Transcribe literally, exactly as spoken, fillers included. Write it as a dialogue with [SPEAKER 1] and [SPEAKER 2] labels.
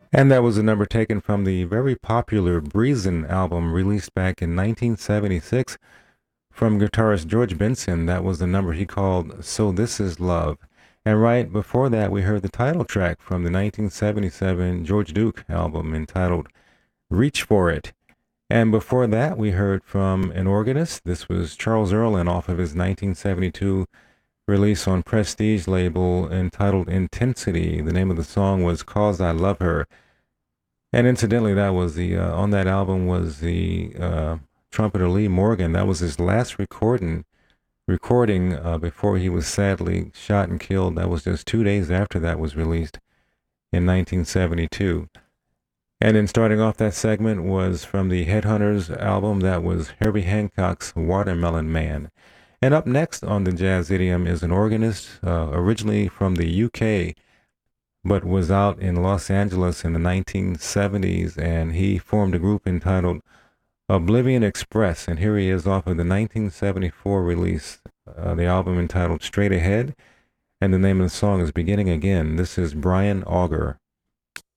[SPEAKER 1] And that was a number taken from the very popular Breezin' album released back in nineteen seventy-six from guitarist George Benson. That was the number he called So This Is Love. And right before that, we heard the title track from the nineteen seventy-seven George Duke album entitled Reach For It. And before that, we heard from an organist. This was Charles Earlin off of his nineteen seventy-two release on Prestige label entitled Intensity. The name of the song was Cause I Love Her. And incidentally, that was the uh, on that album was the uh, trumpeter Lee Morgan. That was his last recording recording uh, before he was sadly shot and killed. That was just two days after that was released in nineteen seventy-two. And then starting off that segment was from the Headhunters album. That was Herbie Hancock's Watermelon Man. And up next on the Jazz Idiom is an organist, uh, originally from the U K, but was out in Los Angeles in the nineteen seventies, and he formed a group entitled Oblivion Express. And here he is off of the nineteen seventy-four release, uh, the album entitled Straight Ahead, and the name of the song is Beginning Again. This is Brian Auger.